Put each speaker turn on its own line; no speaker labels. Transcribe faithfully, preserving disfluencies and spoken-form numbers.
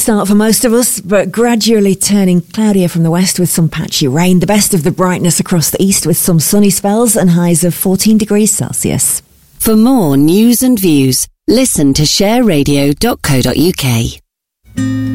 start for most of us, but gradually turning cloudier from the west with some patchy rain. The best of the brightness across the east with some sunny spells and highs of fourteen degrees Celsius.
For more news and views, listen to share radio dot co dot uk.